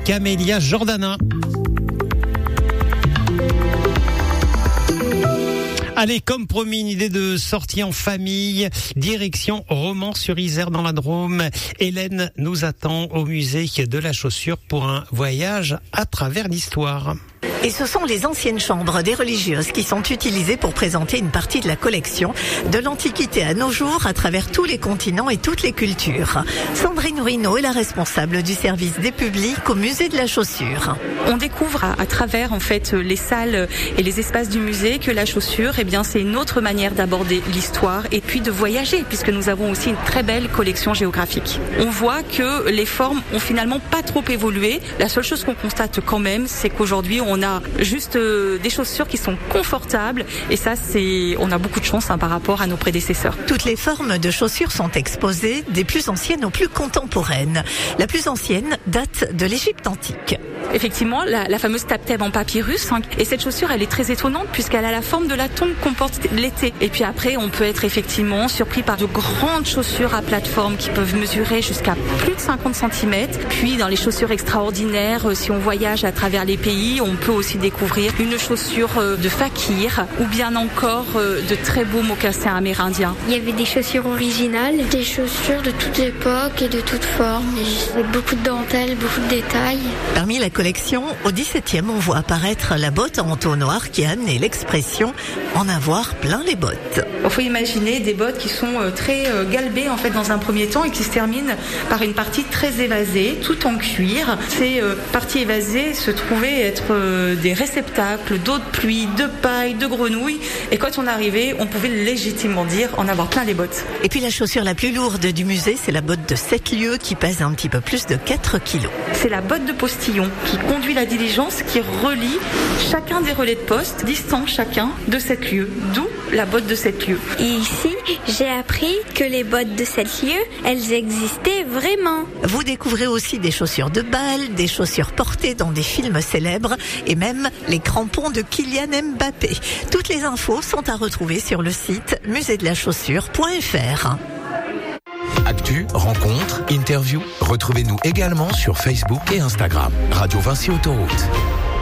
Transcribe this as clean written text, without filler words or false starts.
Camélia Jordana. Allez, comme promis, une idée de sortie en famille, direction Romans-sur-Isère dans la Drôme. Hélène nous attend au musée de la chaussure pour un voyage à travers l'histoire. Et ce sont les anciennes chambres des religieuses qui sont utilisées pour présenter une partie de la collection de l'Antiquité à nos jours à travers tous les continents et toutes les cultures. Sandrine Ruineau est la responsable du service des publics au musée de la chaussure. On découvre à travers en fait les salles et les espaces du musée que la chaussure, eh bien, c'est une autre manière d'aborder l'histoire et puis de voyager puisque nous avons aussi une très belle collection géographique. On voit que les formes ont finalement pas trop évolué. La seule chose qu'on constate quand même, c'est qu'aujourd'hui on a juste des chaussures qui sont confortables et ça on a beaucoup de chance par rapport à nos prédécesseurs. Toutes les formes de chaussures sont exposées, des plus anciennes aux plus contemporaines. La plus ancienne date de l'Égypte antique. Effectivement, la fameuse tapteb en papyrus, et cette chaussure elle est très étonnante puisqu'elle a la forme de la tombe qu'on porte l'été. Et puis après on peut être effectivement surpris par de grandes chaussures à plateforme qui peuvent mesurer jusqu'à plus de 50 cm. Puis dans les chaussures extraordinaires, si on voyage à travers les pays, on peut aussi découvrir une chaussure de fakir ou bien encore de très beaux mocassins amérindiens. Il y avait des chaussures originales, des chaussures de toute époque et de toutes formes. Il y avait beaucoup de dentelles, beaucoup de détails. Parmi la collection, au XVIIe, on voit apparaître la botte en manteau noir qui a amené l'expression « en avoir plein les bottes ». Il faut imaginer des bottes qui sont très galbées en fait dans un premier temps et qui se terminent par une partie très évasée, tout en cuir. Ces parties évasées se trouvaient être des réceptacles d'eau de pluie, de paille, de grenouilles. Et quand on arrivait, on pouvait légitimement dire en avoir plein les bottes. Et puis la chaussure la plus lourde du musée, c'est la botte de 7 lieues qui pèse un petit peu plus de 4 kilos. C'est la botte de postillon qui conduit la diligence, qui relie chacun des relais de poste, distants chacun de 7 lieues. D'où la botte de 7 lieues. Et ici, j'ai appris que les bottes de 7 lieues, elles existaient vraiment. Vous découvrez aussi des chaussures de bal, des chaussures portées dans des films célèbres et même les crampons de Kylian Mbappé. Toutes les infos sont à retrouver sur le site musédelachaussure.fr. Actu, rencontres, interviews, retrouvez-nous également sur Facebook et Instagram. Radio Vinci Autoroute.